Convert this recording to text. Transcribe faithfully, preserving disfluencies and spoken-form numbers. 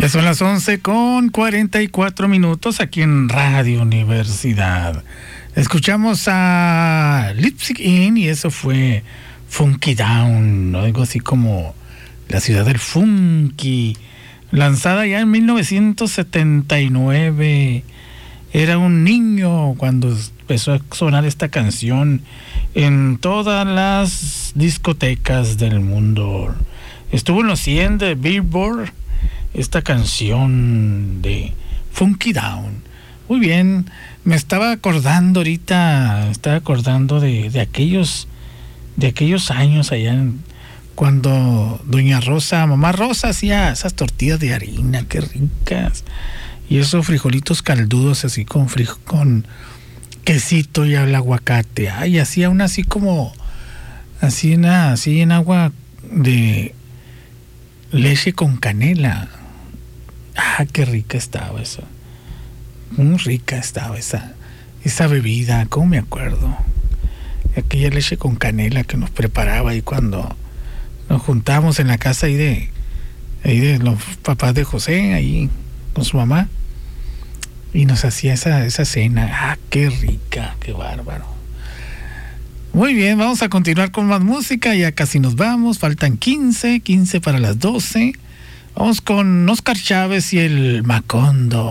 Ya son las once con cuarenta y cuatro minutos aquí en Radio Universidad. Escuchamos a Lipstick Inn y eso fue Funky Down, algo así como la ciudad del funky, lanzada ya en mil novecientos setenta y nueve. Era un niño cuando empezó a sonar esta canción en todas las discotecas del mundo. Estuvo en los cien de Billboard esta canción de Funky Down. Muy bien, me estaba acordando ahorita, estaba acordando de, de aquellos de aquellos años allá en, cuando doña Rosa, mamá Rosa hacía esas tortillas de harina, qué ricas, y esos frijolitos caldudos así con frijo, con quesito y el aguacate. Ay, hacía una así como así en, así en agua de leche con canela. Ah, qué rica estaba esa. Muy rica estaba esa, esa bebida, ¿cómo me acuerdo? Aquella leche con canela que nos preparaba y cuando nos juntábamos en la casa ahí de, ahí de los papás de José, ahí con su mamá, y nos hacía esa, esa cena. Ah, qué rica, qué bárbaro. Muy bien, vamos a continuar con más música, ya casi nos vamos, faltan quince, quince para las doce. Vamos con Oscar Chávez y el Macondo.